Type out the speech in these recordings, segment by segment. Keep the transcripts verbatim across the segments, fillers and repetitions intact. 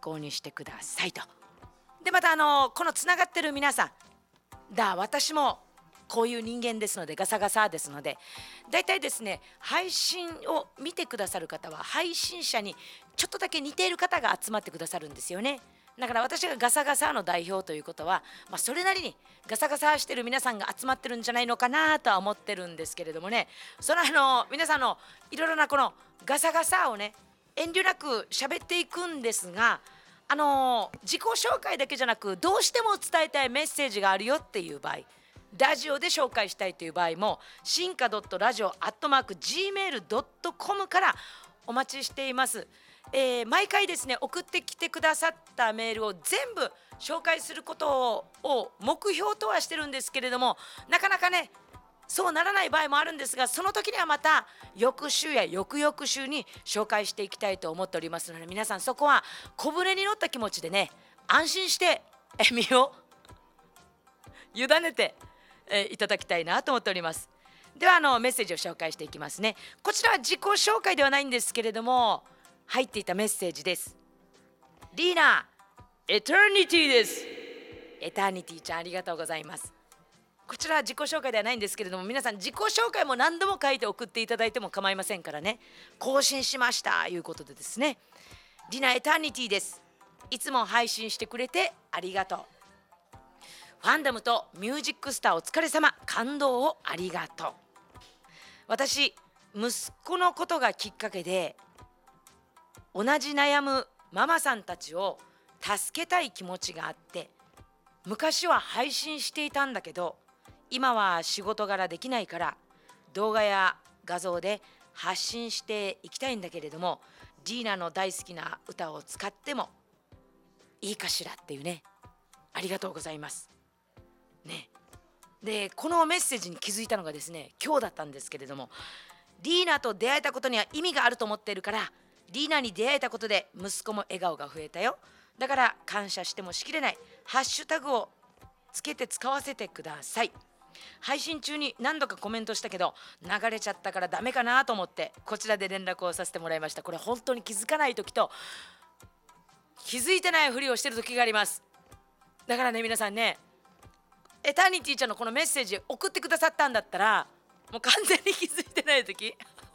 考にしてくださいと。でまたあのこのつながってる皆さんだ、私もこういう人間ですので、ガサガサですので、だいたいですね配信を見てくださる方は配信者にちょっとだけ似ている方が集まってくださるんですよね。だから私がガサガサの代表ということは、まあ、それなりにガサガサしてる皆さんが集まってるんじゃないのかなとは思ってるんですけれどもね、そのあの皆さんのいろいろなこのガサガサをね遠慮なく喋っていくんですが、あのー自己紹介だけじゃなく、どうしても伝えたいメッセージがあるよっていう場合、ラジオで紹介したいという場合も、進化 .radio アットマーク ジーメール ドットコム からお待ちしています。えー毎回ですね送ってきてくださったメールを全部紹介することをを目標とはしてるんですけれども、なかなかねそうならない場合もあるんですが、その時にはまた翌週や翌々週に紹介していきたいと思っておりますので、皆さんそこは小舟に乗った気持ちでね、安心してえ身を委ねて、えーいただきたいなと思っております。ではあのメッセージを紹介していきますね。こちらは自己紹介ではないんですけれども、入っていたメッセージです。リーナエターニティです。エターニティちゃん、ありがとうございます。こちらは自己紹介ではないんですけれども、皆さん自己紹介も何度も書いて送っていただいても構いませんからね。更新しましたいうことでですね、リナエターニティです。いつも配信してくれてありがとう。ファンダムとミュージックスターお疲れ様、感動をありがとう。私息子のことがきっかけで同じ悩むママさんたちを助けたい気持ちがあって、昔は配信していたんだけど今は仕事柄できないから動画や画像で発信していきたいんだけれども、ディーナの大好きな歌を使ってもいいかしらっていうね。ありがとうございますね。でこのメッセージに気づいたのがですね今日だったんですけれども、ディーナと出会えたことには意味があると思っているから、ディーナに出会えたことで息子も笑顔が増えたよ。だから感謝してもしきれない。ハッシュタグをつけて使わせてください。配信中に何度かコメントしたけど流れちゃったからダメかなと思ってこちらで連絡をさせてもらいました。これ本当に気づかない時と気づいてないふりをしてる時があります。だからね皆さんね、エターニティちゃんのこのメッセージ送ってくださったんだったら、もう完全に気づいてない時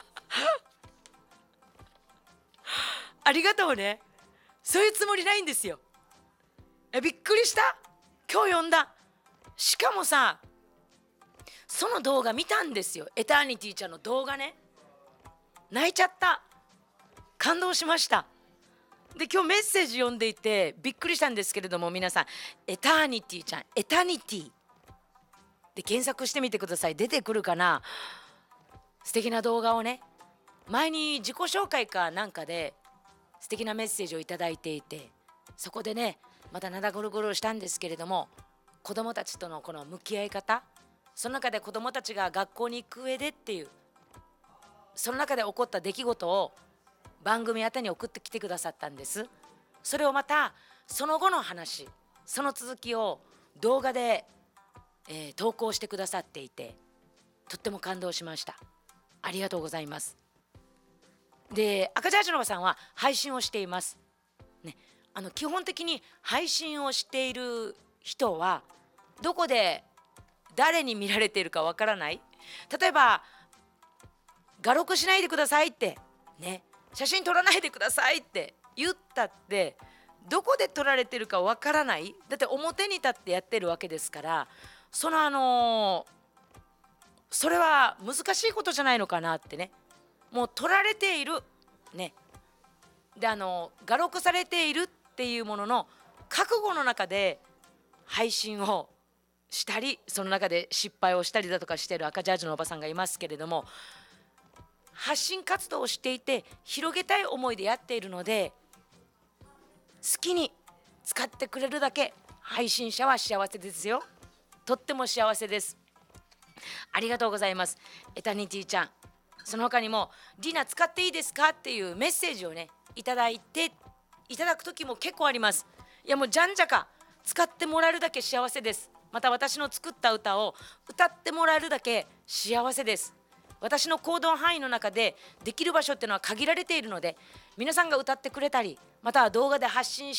ありがとうね。そういうつもりないんですよ。えびっくりした。今日読んだ。しかもさ、その動画見たんですよ。エターニティちゃんの動画ね。泣いちゃった。感動しました。で今日メッセージ読んでいてびっくりしたんですけれども、皆さんエターニティちゃん、エタニティで検索してみてください。出てくるかな。素敵な動画をね、前に自己紹介かなんかで素敵なメッセージをいただいていて、そこでねまたなだごろごろしたんですけれども、子どもたちとのこの向き合い方、その中で子どもたちが学校に行く上でっていう、その中で起こった出来事を番組宛てに送ってきてくださったんです。それをまたその後の話、その続きを動画で、えー投稿してくださっていて、とっても感動しました。ありがとうございます。で赤ジャージのおばさんは配信をしています、ね、あの基本的に配信をしている人はどこで誰に見られているかわからない。例えば画録しないでくださいってね、写真撮らないでくださいって言ったってどこで撮られてるかわからない。だって表に立ってやってるわけですから、そのあのーそれは難しいことじゃないのかなってね。もう撮られているね、であの画録されているっていうものの覚悟の中で配信をしたり、その中で失敗をしたりだとかしている赤ジャージのおばさんがいますけれども、発信活動をしていて広げたい思いでやっているので、好きに使ってくれるだけ配信者は幸せですよ。とっても幸せです。ありがとうございます、エタニティちゃん。その他にもリナ使っていいですかっていうメッセージをねいただいていただく時も結構あります。いやもうじゃんじゃか使ってもらえるだけ幸せです。また私の作った歌を歌ってもらえるだけ幸せです。私の行動範囲の中でできる場所っていうのは限られているので、皆さんが歌ってくれたり、または動画で発信